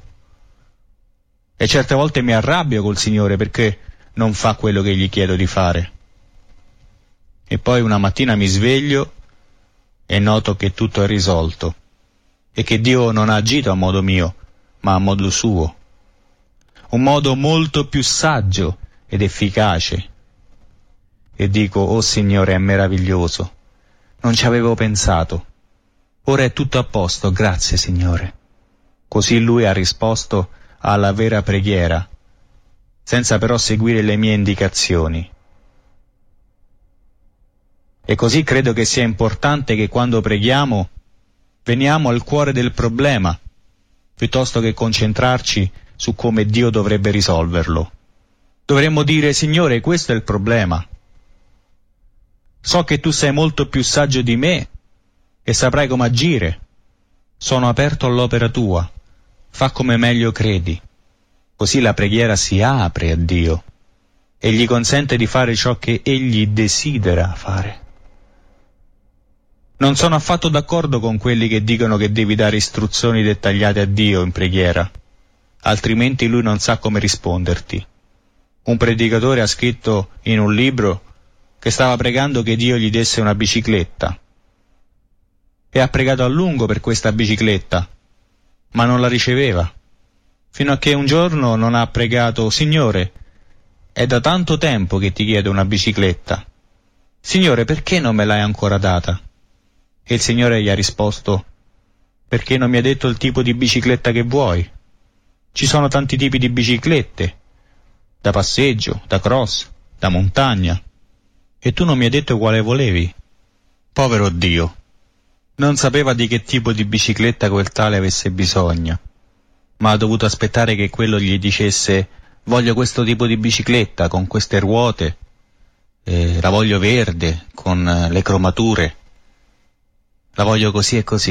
E certe volte mi arrabbio col Signore perché non fa quello che gli chiedo di fare. E poi una mattina mi sveglio e noto che tutto è risolto e che Dio non ha agito a modo mio, ma a modo suo, un modo molto più saggio ed efficace. E dico: oh Signore, è meraviglioso, non ci avevo pensato, ora è tutto a posto, grazie Signore. Così Lui ha risposto alla vera preghiera, senza però seguire le mie indicazioni. E così credo che sia importante che quando preghiamo veniamo al cuore del problema, piuttosto che concentrarci su come Dio dovrebbe risolverlo. Dovremmo dire: Signore, questo è il problema. So che Tu sei molto più saggio di me e saprai come agire. Sono aperto all'opera Tua. Fa come meglio credi. Così la preghiera si apre a Dio e gli consente di fare ciò che Egli desidera fare. Non sono affatto d'accordo con quelli che dicono che devi dare istruzioni dettagliate a Dio in preghiera, altrimenti Lui non sa come risponderti. Un predicatore ha scritto in un libro che stava pregando che Dio gli desse una bicicletta e ha pregato a lungo per questa bicicletta, ma non la riceveva, fino a che un giorno non ha pregato: Signore, è da tanto tempo che ti chiedo una bicicletta. Signore, perché non me l'hai ancora data? E il Signore gli ha risposto: perché non mi hai detto il tipo di bicicletta che vuoi? Ci sono tanti tipi di biciclette, da passeggio, da cross, da montagna, e tu non mi hai detto quale volevi. Povero Dio, non sapeva di che tipo di bicicletta quel tale avesse bisogno, ma ha dovuto aspettare che quello gli dicesse: voglio questo tipo di bicicletta con queste ruote, eh, la voglio verde, con eh, le cromature, la voglio così e così.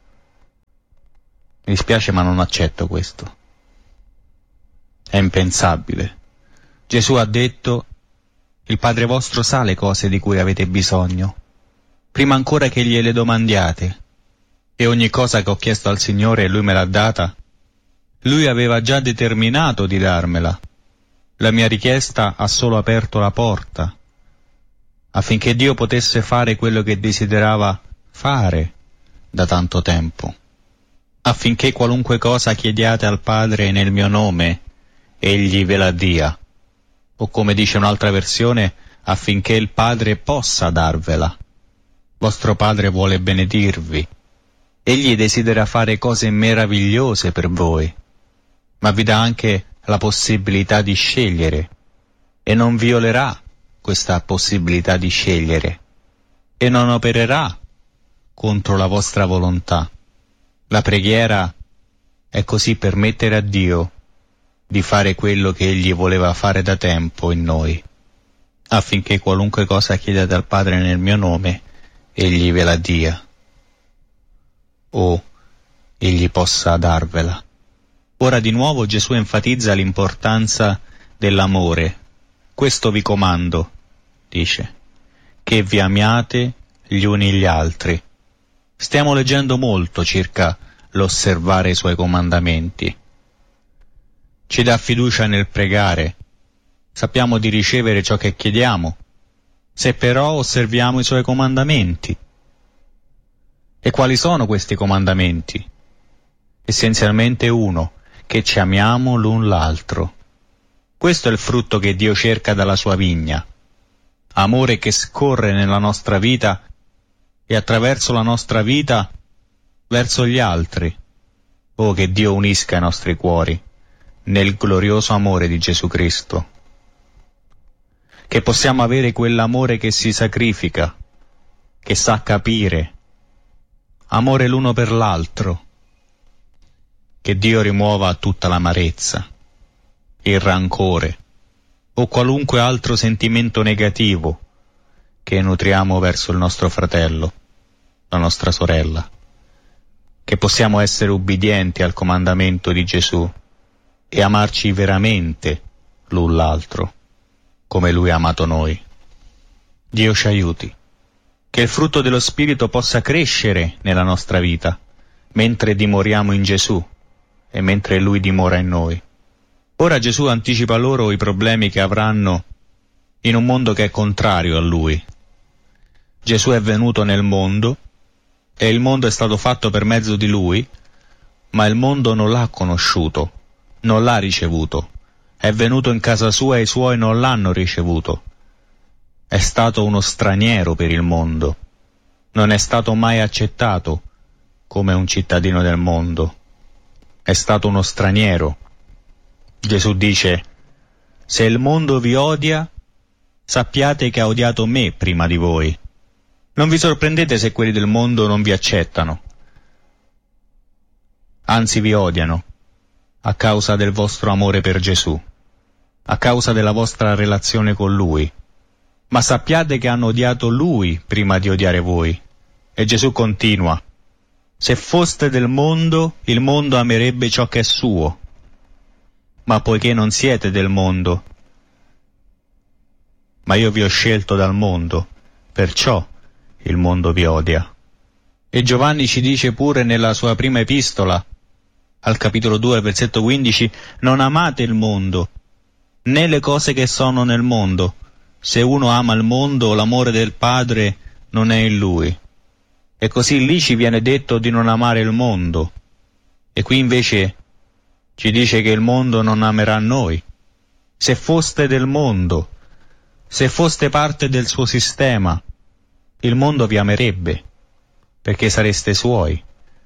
Mi dispiace, ma non accetto questo. È impensabile. Gesù ha detto: il Padre vostro sa le cose di cui avete bisogno, prima ancora che gliele domandiate, e ogni cosa che ho chiesto al Signore e Lui me l'ha data, Lui aveva già determinato di darmela. La mia richiesta ha solo aperto la porta, affinché Dio potesse fare quello che desiderava fare da tanto tempo, affinché qualunque cosa chiediate al Padre nel mio nome, Egli ve la dia. O come dice un'altra versione, affinché il Padre possa darvela. Vostro Padre vuole benedirvi. Egli desidera fare cose meravigliose per voi, ma vi dà anche la possibilità di scegliere, e non violerà questa possibilità di scegliere, e non opererà contro la vostra volontà. La preghiera è così permettere a Dio di fare quello che Egli voleva fare da tempo in noi, affinché qualunque cosa chiedete al Padre nel mio nome, Egli ve la dia, o Egli possa darvela. Ora di nuovo Gesù enfatizza l'importanza dell'amore. Questo vi comando, dice, che vi amiate gli uni gli altri. Stiamo leggendo molto circa l'osservare i Suoi comandamenti. Ci dà fiducia nel pregare, sappiamo di ricevere ciò che chiediamo, se però osserviamo i Suoi comandamenti. E quali sono questi comandamenti? Essenzialmente uno, che ci amiamo l'un l'altro. Questo è il frutto che Dio cerca dalla Sua vigna, amore che scorre nella nostra vita e attraverso la nostra vita verso gli altri. Oh, che Dio unisca i nostri cuori nel glorioso amore di Gesù Cristo, che possiamo avere quell'amore che si sacrifica, che sa capire, amore l'uno per l'altro, che Dio rimuova tutta l'amarezza, il rancore o qualunque altro sentimento negativo che nutriamo verso il nostro fratello, la nostra sorella, che possiamo essere ubbidienti al comandamento di Gesù e amarci veramente l'un l'altro, come Lui ha amato noi. Dio ci aiuti, che il frutto dello Spirito possa crescere nella nostra vita, mentre dimoriamo in Gesù e mentre Lui dimora in noi. Ora Gesù anticipa loro i problemi che avranno in un mondo che è contrario a Lui. Gesù è venuto nel mondo, e il mondo è stato fatto per mezzo di Lui, ma il mondo non l'ha conosciuto, non l'ha ricevuto. È venuto in casa sua e i suoi non l'hanno ricevuto. È stato uno straniero per il mondo. Non è stato mai accettato come un cittadino del mondo. È stato uno straniero. Gesù dice: se il mondo vi odia, sappiate che ha odiato me prima di voi. Non vi sorprendete se quelli del mondo non vi accettano. Anzi, vi odiano a causa del vostro amore per Gesù, a causa della vostra relazione con Lui. Ma sappiate che hanno odiato Lui prima di odiare voi. E Gesù continua: se foste del mondo, il mondo amerebbe ciò che è suo. Ma poiché non siete del mondo, ma io vi ho scelto dal mondo, perciò il mondo vi odia. E Giovanni ci dice pure nella sua prima epistola, al capitolo due, versetto quindici, non amate il mondo, né le cose che sono nel mondo. Se uno ama il mondo, l'amore del Padre non è in lui. E così lì ci viene detto di non amare il mondo. E qui invece ci dice che il mondo non amerà noi. Se foste del mondo, se foste parte del suo sistema, il mondo vi amerebbe, perché sareste suoi.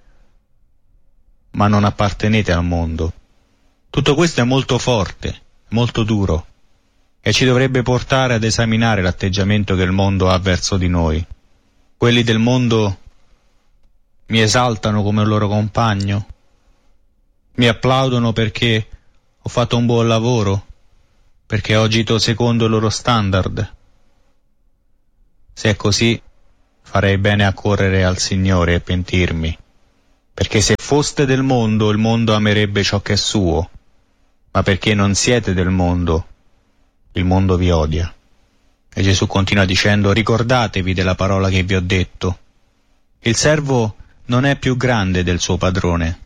Ma non appartenete al mondo. Tutto questo è molto forte, molto duro, e ci dovrebbe portare ad esaminare l'atteggiamento che il mondo ha verso di noi. Quelli del mondo mi esaltano come un loro compagno, mi applaudono perché ho fatto un buon lavoro, perché ho agito secondo i loro standard, Se è così, farei bene a correre al Signore e pentirmi, perché se foste del mondo, il mondo amerebbe ciò che è suo, ma perché non siete del mondo, il mondo vi odia. E Gesù continua dicendo: ricordatevi della parola che vi ho detto. Il servo non è più grande del suo padrone.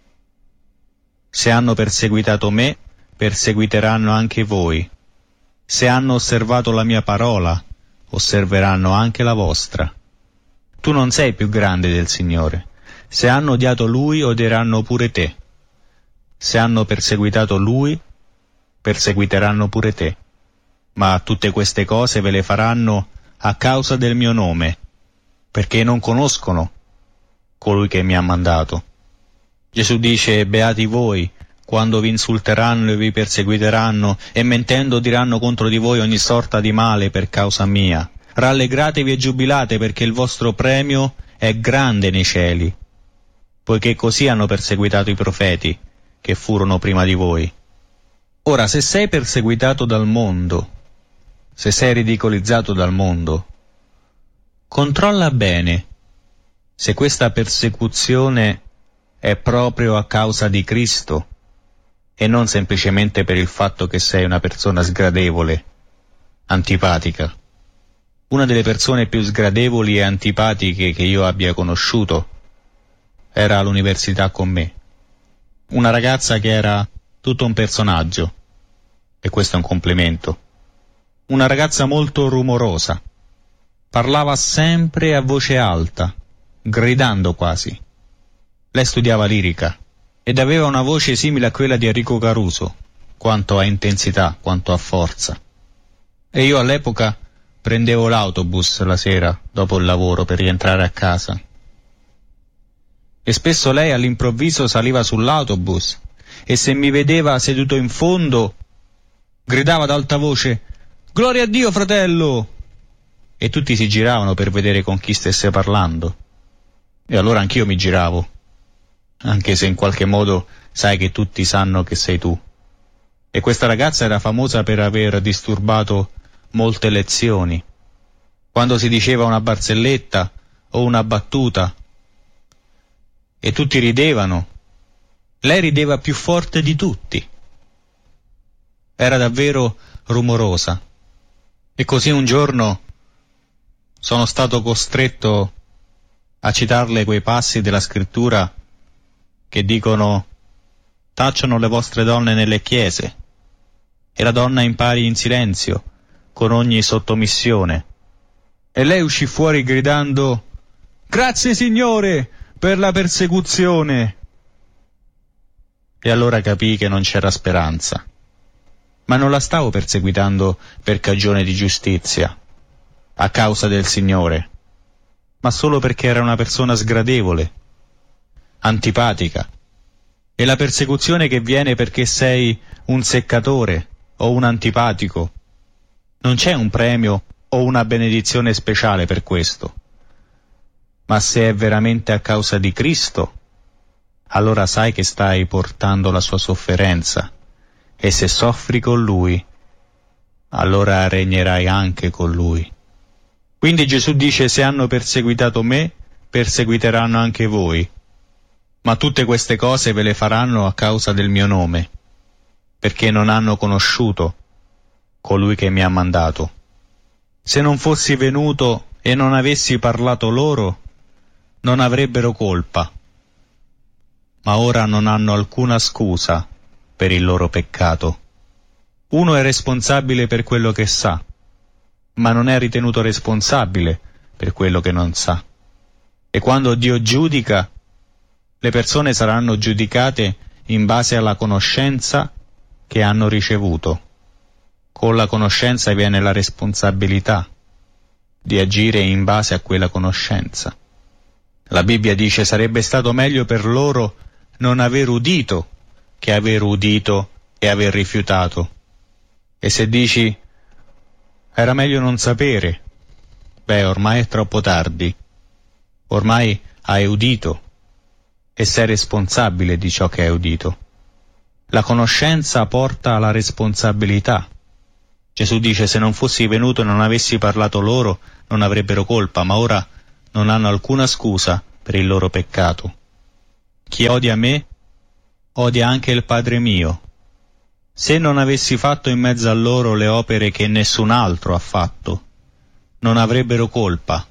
Se hanno perseguitato me, perseguiteranno anche voi. Se hanno osservato la mia parola, osserveranno anche la vostra. Tu non sei più grande del Signore. Se hanno odiato Lui, odieranno pure te. Se hanno perseguitato Lui, perseguiteranno pure te. Ma tutte queste cose ve le faranno a causa del mio nome, perché non conoscono colui che mi ha mandato. Gesù dice: beati voi quando vi insulteranno e vi perseguiteranno e mentendo diranno contro di voi ogni sorta di male per causa mia. Rallegratevi e giubilate, perché il vostro premio è grande nei cieli, poiché così hanno perseguitato i profeti che furono prima di voi. Ora, se sei perseguitato dal mondo, se sei ridicolizzato dal mondo, controlla bene se questa persecuzione è proprio a causa di Cristo e non semplicemente per il fatto che sei una persona sgradevole, antipatica. Una delle persone più sgradevoli e antipatiche che io abbia conosciuto era all'università con me. Una ragazza che era tutto un personaggio, e questo è un complimento. Una ragazza molto rumorosa. Parlava sempre a voce alta, gridando quasi. Lei studiava lirica ed aveva una voce simile a quella di Enrico Caruso, quanto a intensità, quanto a forza. E io all'epoca prendevo l'autobus la sera dopo il lavoro per rientrare a casa. E spesso lei all'improvviso saliva sull'autobus e se mi vedeva seduto in fondo gridava ad alta voce: «Gloria a Dio, fratello!» E tutti si giravano per vedere con chi stesse parlando. E allora anch'io mi giravo, anche se in qualche modo sai che tutti sanno che sei tu. E questa ragazza era famosa per aver disturbato molte lezioni. Quando si diceva una barzelletta o una battuta e tutti ridevano, lei rideva più forte di tutti. Era davvero rumorosa. E così un giorno sono stato costretto a citarle quei passi della scrittura che dicono: tacciano le vostre donne nelle chiese e la donna impari in silenzio con ogni sottomissione. E lei uscì fuori gridando: «Grazie Signore per la persecuzione!» E allora capii che non c'era speranza. Ma non la stavo perseguitando per cagione di giustizia, a causa del Signore, ma solo perché era una persona sgradevole, antipatica. E la persecuzione che viene perché sei un seccatore o un antipatico, non c'è un premio o una benedizione speciale per questo. Ma se è veramente a causa di Cristo, allora sai che stai portando la sua sofferenza, e se soffri con Lui, allora regnerai anche con Lui. Quindi Gesù dice: se hanno perseguitato me, perseguiteranno anche voi. Ma tutte queste cose ve le faranno a causa del mio nome, perché non hanno conosciuto colui che mi ha mandato. Se non fossi venuto e non avessi parlato loro, non avrebbero colpa, ma ora non hanno alcuna scusa per il loro peccato. Uno è responsabile per quello che sa, ma non è ritenuto responsabile per quello che non sa. E quando Dio giudica, le persone saranno giudicate in base alla conoscenza che hanno ricevuto. Con la conoscenza viene la responsabilità di agire in base a quella conoscenza. La Bibbia dice: sarebbe stato meglio per loro non aver udito che aver udito e aver rifiutato. E se dici: era meglio non sapere, beh, ormai è troppo tardi. Ormai hai udito e sei responsabile di ciò che hai udito. La conoscenza porta alla responsabilità. Gesù dice: se non fossi venuto e non avessi parlato loro, non avrebbero colpa, ma ora non hanno alcuna scusa per il loro peccato. Chi odia me, odia anche il Padre mio. Se non avessi fatto in mezzo a loro le opere che nessun altro ha fatto, non avrebbero colpa.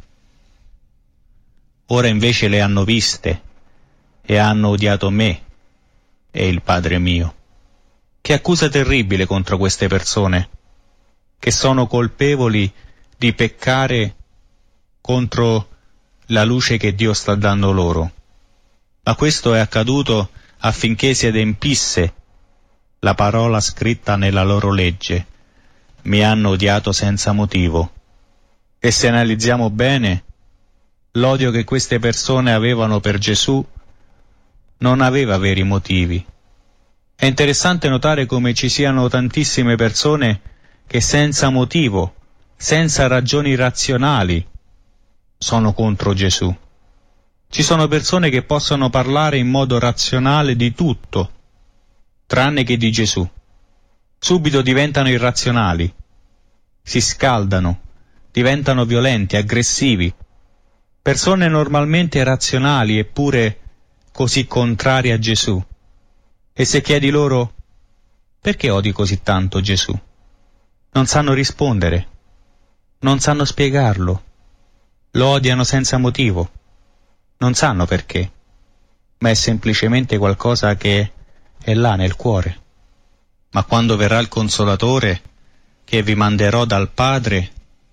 Ora invece le hanno viste e hanno odiato me e il Padre mio. Che accusa terribile contro queste persone, che sono colpevoli di peccare contro la luce che Dio sta dando loro. Ma questo è accaduto affinché si adempisse la parola scritta nella loro legge: mi hanno odiato senza motivo. E se analizziamo bene, l'odio che queste persone avevano per Gesù non aveva veri motivi. È interessante notare come ci siano tantissime persone che senza motivo, senza ragioni razionali, sono contro Gesù. Ci sono persone che possono parlare in modo razionale di tutto, tranne che di Gesù. Subito diventano irrazionali, si scaldano, diventano violenti, aggressivi. Persone normalmente razionali eppure così contrarie a Gesù. E se chiedi loro: perché odi così tanto Gesù? Non sanno rispondere, non sanno spiegarlo, lo odiano senza motivo, non sanno perché, ma è semplicemente qualcosa che è là nel cuore. Ma quando verrà il Consolatore, che vi manderò dal Padre,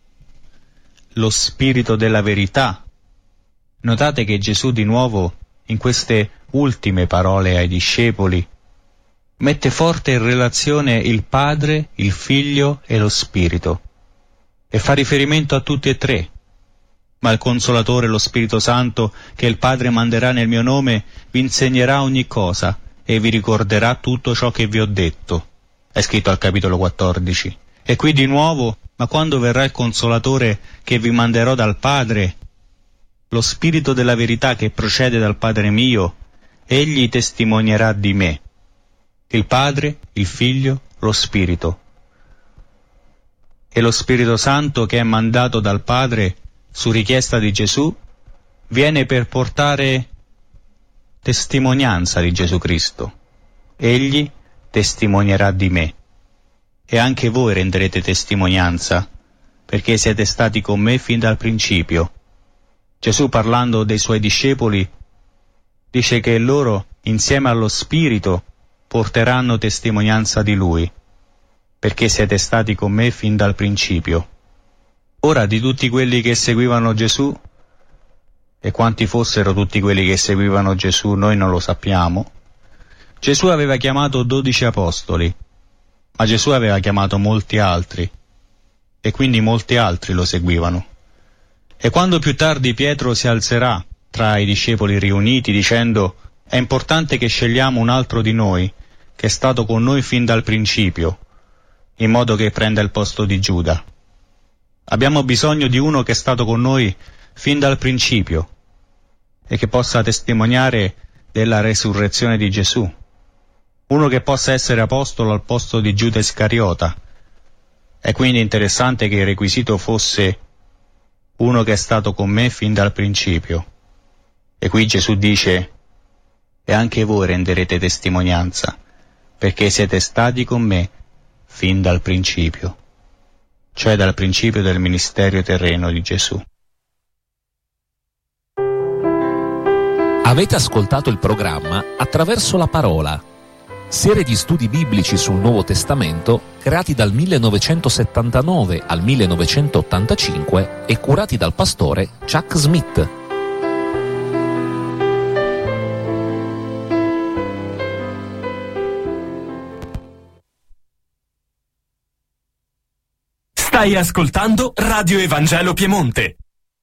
lo Spirito della verità, notate che Gesù di nuovo, in queste ultime parole ai discepoli, mette forte in relazione il Padre, il Figlio e lo Spirito, e fa riferimento a tutti e tre. Ma il Consolatore, lo Spirito Santo, che il Padre manderà nel mio nome, vi insegnerà ogni cosa e vi ricorderà tutto ciò che vi ho detto. È scritto al capitolo quattordici. E qui di nuovo: ma quando verrà il Consolatore che vi manderò dal Padre, lo Spirito della verità che procede dal Padre mio, egli testimonierà di me. Il Padre, il Figlio, lo Spirito. E lo Spirito Santo, che è mandato dal Padre su richiesta di Gesù, viene per portare testimonianza di Gesù Cristo. Egli testimonierà di me. E anche voi renderete testimonianza, perché siete stati con me fin dal principio. Gesù, parlando dei suoi discepoli, dice che loro, insieme allo Spirito, porteranno testimonianza di Lui, perché siete stati con me fin dal principio. Ora, di tutti quelli che seguivano Gesù, e quanti fossero tutti quelli che seguivano Gesù noi non lo sappiamo, Gesù aveva chiamato dodici apostoli, ma Gesù aveva chiamato molti altri, e quindi molti altri lo seguivano. E quando più tardi Pietro si alzerà tra i discepoli riuniti dicendo: è importante che scegliamo un altro di noi, che è stato con noi fin dal principio, in modo che prenda il posto di Giuda. Abbiamo bisogno di uno che è stato con noi fin dal principio e che possa testimoniare della resurrezione di Gesù. Uno che possa essere apostolo al posto di Giuda Iscariota. È quindi interessante che il requisito fosse uno che è stato con me fin dal principio. E qui Gesù dice: e anche voi renderete testimonianza, perché siete stati con me fin dal principio, cioè dal principio del ministero terreno di Gesù. Avete ascoltato il programma Attraverso la Parola, serie di studi biblici sul Nuovo Testamento creati dal millenovecentosettantanove al millenovecentottantacinque e curati dal pastore Chuck Smith. Stai ascoltando Radio Evangelo Piemonte.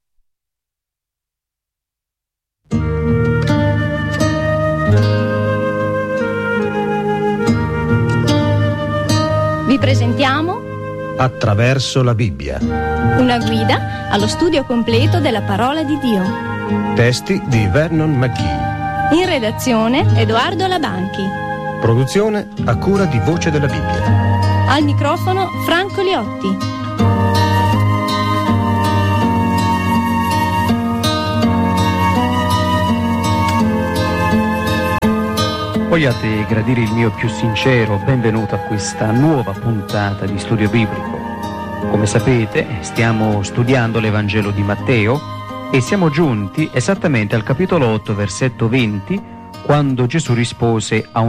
Vi presentiamo Attraverso la Bibbia, una guida allo studio completo della parola di Dio. testi di Vernon McGee. In redazione Edoardo Labanchi. Produzione a cura di Voce della Bibbia. Al microfono Franco Liotti. Vogliate gradire il mio più sincero benvenuto a questa nuova puntata di Studio Biblico. Come sapete, stiamo studiando l'Evangelo di Matteo e siamo giunti esattamente al capitolo otto, versetto venti, quando Gesù rispose a un